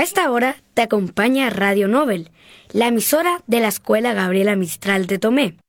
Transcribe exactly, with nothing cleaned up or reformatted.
esta hora te acompaña Radio Nobel, la emisora de la Escuela Gabriela Mistral de Tomé.